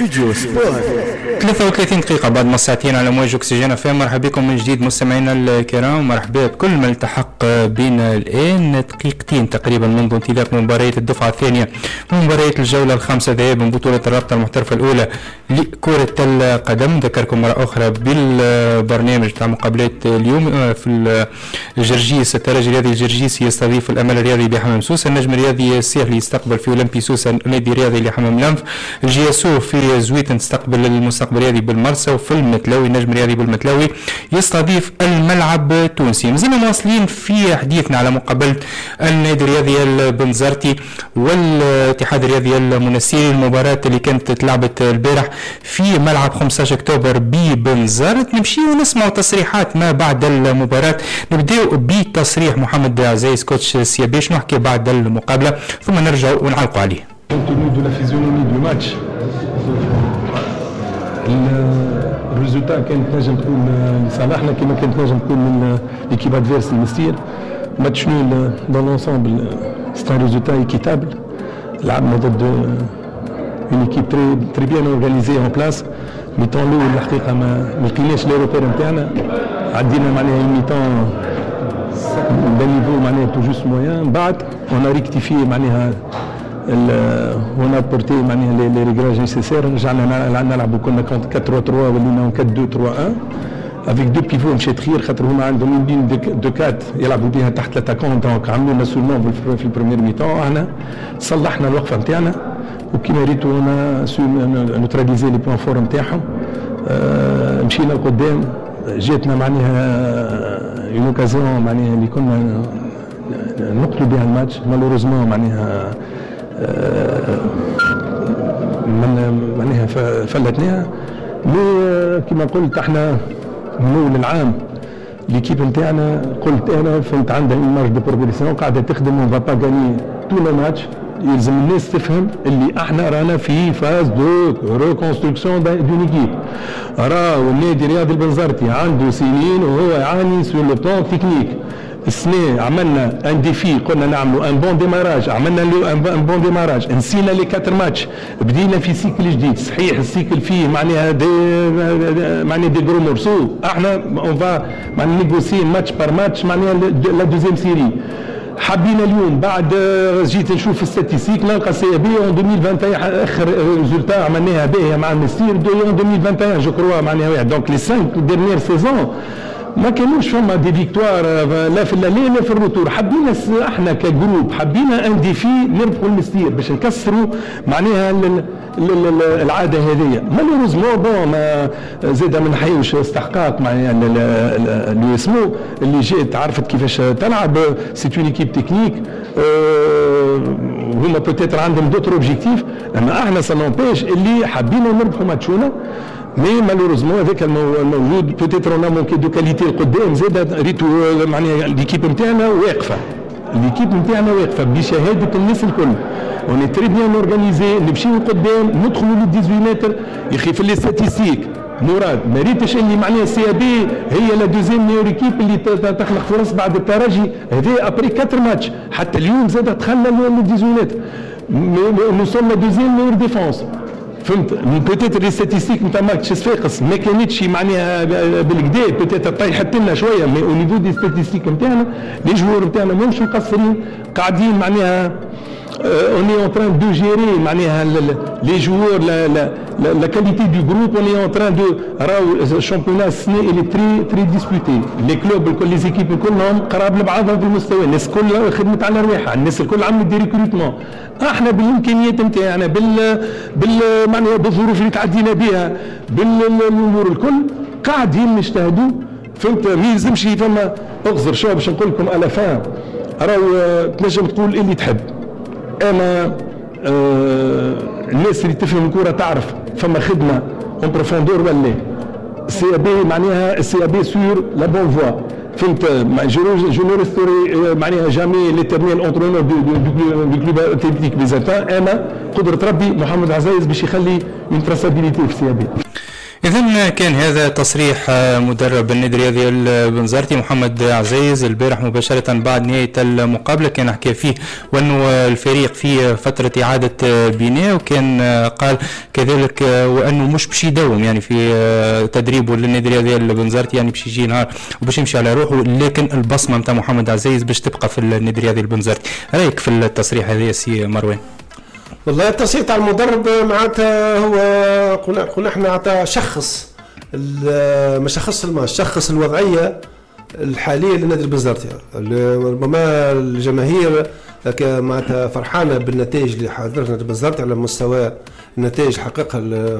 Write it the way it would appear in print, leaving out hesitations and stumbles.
ستوديو سبورت. 33 دقيقة بعد ما ساعتين على موج أكسجين FM. مرحبا بكم من جديد مستمعينا الكرام، مرحبا بكل من التحق بنا الآن. دقيقتين تقريبا منذ انطلاق مباريات الدفعة الثانية من مباريات الجولة الخامسة ذهاب من بطولة الرابطة المحترفة الأولى لكرة القدم. ذكركم مرة أخرى بالبرنامج تاع مقابلات اليوم في الجرجيس. الترجي الرياضي الجرجيسي يستضيف الأمل الرياضي بحمام سوسة. النجم الرياضي السيرلي يستقبل في أولمبي سوسة النادي الرياضي لحمام لنف. الجياسو في زويتن تستقبل المستقبل الرياضي بالمرسى. وفي المتلاوي النجم الرياضي بالمتلاوي يستضيف الملعب التونسي. مازلنا مواصلين في حديثنا على مقابلة النادي الرياضي البنزرتي والاتحاد الرياضي المنسيري. المباراة اللي كانت تلعبت البارح في ملعب 15 اكتوبر ببنزرت. نمشي ونسمع تصريحات ما بعد المباراة. نبداو بتصريح محمد عزيز كوتش سيابي. شنو حكي بعد المقابلة ثم نرجع ونعلقوا عليه. de la physionomie du match, الريزولتا كانت نجم تكون لصالحنا كما كانت نجم تكون من ليكيب ادفيرس المستير. ماتش نول دون لونسومبل سي ان ريزولتا ايكيتابل. لعبنا ضد اون ايكيب تري بيان اورغانيزي اون بلاس. ميتون الاول الحقيقه ما لقيناش لي روبير نتاعنا. عدينا معناها ميتون دا نيفو معناها تو جوست مويان. بعد اون ا ريكتيفي معناها on a porté les réglages nécessaires. رجعنا نلعبوا كنا 4-3-3 ولينا 4-2-3-1 avec deux pivots مشات خير خاطر هما عندهم une ligne de 4 يلعبوا بها تحت لاتاكون. دونك عملوا لنا سولمون في البريمير ميتون. احنا صلحنا الوقفه نتاعنا وكيما ريتو انا نوتراليزي لي بوان فور نتاعهم. مشينا لقدام. جاتنا معناها اون اوكازيون معناها اللي كنا نقتلوا بها الماتش. مالوروزمون معناها معناها فلتناها. مي كما قلت احنا من اول العام ليكيب نتاعنا قلت انا فهمت عندها اون مارج دو بروغريسيون قاعده تخدم. اون فا با غاني تو لو ماتش. يلزم الناس تفهم اللي احنا رانا في فاز دو ريكونستركسيون دون ايكيب. راهو النادي الرياضي البنزرتي عنده سنين وهو يعاني سور لو بلان تكنيك. السنة عملنا ان ديفي قلنا نعملوا ان بون ديماراج. عملنا ان بون ديماراج. نسينا لي 4 ماتش. بدينا في سيكل جديد. صحيح السيكل فيه معناها دي غرو مورسو. احنا اون فا معناها نيغوسي ماتش بار ماتش معناها لا دوزيام سيري. حبينا اليوم بعد جيت نشوف الستاتيستيك نلقى سي بي اون 2021 اخر ريزولتا عملناها باهيه مع المستير دو 2021 جو كروا معناها واحد. دونك لي 5 ديرنيير سيزون ما كانوش فما دي فيكتوار لا في الليل لا في الروتور. حبينا احنا كجروب حبينا ان ديفي نربحوا المستير باش نكسروا معناها العاده هذه. مالوريزمون بون ما زاد ما نحيوش استحقاق معناها اللي اسمه اللي جات عرفت كيفاش تلعب. سي اون ايكيب تكنيك. هما بوتيتر عندهم دوتر اوبجيكتيف. اما احنا سنوبيش اللي حبينا نربحوا ماتشونا. مي مالوريزمون هذاك الموجود بوتيتر اون مونكي دو كاليتي القدام. زاد ريتو معناها ليكيب نتاعنا واقفه. ليكيب نتاعنا واقفه بشهاده الناس الكل. اوني تري بيان اورغانيزي. نمشيو قدام ندخلوا لل 18 متر. يا اخي في لي ستاتيستيك مراد ما ريتش اللي معناها سي بي هي لا دوزيام ميور ايكيب اللي تخلق فرص بعد الترجي. هذا ابري 4 ماتش. حتى اليوم زاد دخلنا لل 18 متر. نو سوم لا دوزيام ميور ديفونس. فهمت بوتيتر لي ستاتيستيك نتاع ماتش صفاقس ما كانتش معناها بالكدا. بوتيتر طيحت لنا شويه. مي او نيفو دي ستاتيستيك نتاعنا لي جوور نتاعنا ماهمش مقصرين. قاعدين معناها on est en train de gérer معناها les joueurs la qualité du groupe. on est en train de راهو الشامبيونات السنه اللي تري ديسبوتي. لي كلوب الكل لي زيكيب كلهم قراب لبعضهم في المستوى. الناس كلها خدمت على رواحها. الناس الكل عملت دي ريكروتمون. احنا بالامكانيات نتاعنا بال معناها بالظروف اللي تعدينا بها بالامور الكل قاعدين نجتهدوا. فهمت ما يلزمش فما اغزر شو باش نقول لكم على فان. راهو تنجم تقول اللي تحب. انا الناس اللي تفهم الكره تعرف فما خدمه اون بروفوندور ولا سي بي معناها السي بي سور لا بون فوا. فهمت جو نو ريستوري معناها جامي ليترنيل اونترونور دو كلوب تكنيك بيزاتان. انا قدره ربي محمد عزيز باش يخلي اون تراسابيليتي في السي بي. إذن كان هذا تصريح مدرب النادي الرياضي البنزرتي محمد عزيز البارح مباشرة بعد نهاية المقابلة، كان حكى فيه وأنه الفريق في فترة إعادة بناء، وكان قال كذلك وأنه مش باش يداوم يعني في تدريبه للنادي الرياضي البنزرتي، يعني باش يجي نهار وباش يمشي على روحه، لكن البصمة نتاع محمد عزيز باش تبقى في النادي الرياضي البنزرتي. رأيك في التصريح هذا سي مروان؟ والله التصريح تاع المدرب معناتها هو قلنا احنا عطى شخص ما شخص الماتش، شخص الوضعيه الحاليه للنادي البنزرتي. ربما الجماهير معناتها فرحانه بالنتائج اللي حققها النادي البنزرتي على مستوى النتائج حققها